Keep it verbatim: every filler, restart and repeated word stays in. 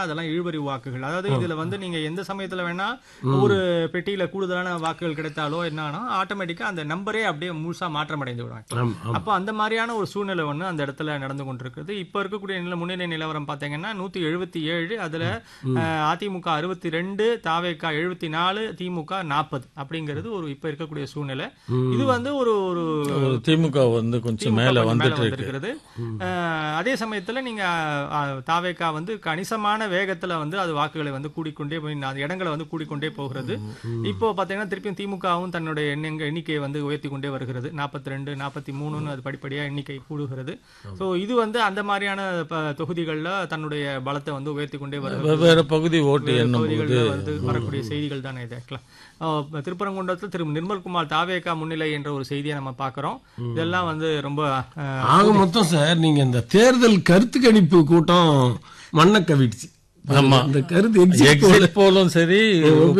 அதெல்லாம் இழுபறி வாக்குகள். அதாவது இதுல வந்து நீங்க எந்த சமயத்துல வேணா ஒரு பெட்டியில கூடுதலான வாக்குகள் கிடைத்தாலோ என்னன்னா ஆட்டோமேட்டிக்கா அந்த நம்பரே அப்படியே முழுசா மாற்றம் அடைந்து விடுவாங்க. அப்போ அந்த மாதிரியான ஒரு சூழ்நிலை ஒண்ணு அந்த இடத்துல நடந்து கொண்டிருக்கிறது. இப்ப இருக்கக்கூடிய நில முன்னிலை நிலவரம் பாத்தீங்கன்னா நூத்தி எழுபத்தி ஏழு, அதுல அதிமுக அறுபத்தி ரெண்டு, தாவேகா எழுபத்தி நாலு, திமுக நாற்பது அப்படிங்கிறது ஒரு இப்ப இருக்கக்கூடிய சூழ்நிலை. இது வந்து ஒரு ஒரு திமுக வந்து கொஞ்சம் மேல வந்திருக்கிறது. அதே சமயத்துல நீங்க தாவேகா வந்து கணிசமான வேகத்துல வந்து அது வாக்குகளை வந்து கூடிக்கொண்டே போய் இடங்களை வந்து கூடிக்கொண்டே போகிறது. இப்போ பாத்தீங்கன்னா திருப்பியும் திமுகவும் தன்னுடைய எண்ணிக்கையை வந்து உயர்த்தி கொண்டே வருகிறது. நாற்பத்தி ரெண்டு நாற்பத்தி மூணுன்னு அது படிப்படியா எண்ணிக்கை கூடுகிறது. சோ இது வந்து அந்த மாதிரியான தொகுதிகள்ல தன்னுடைய பலத்தை வந்து உயர்த்தி கொண்டே வருகிறது. வெவ்வேறு பகுதி ஓட்டு பகுதிகள்ல வந்து வரக்கூடிய செய்திகள் தானே இது. திருப்பரங்குன்றத்தில் திரு நிர்மல்குமார் தாவேகா முன்னிலை என்ற ஒரு செய்தியை நம்ம பாக்குறோம். இதெல்லாம் வந்து ரொம்ப ஆக மொத்தம் சார் நீங்க இந்த தேர்தல் கருத்து கணிப்பு கூட்டம் மண்ண கவிடுச்சு. ஆமா, இந்த கருத்து எக்ஸிட் போலும் சரி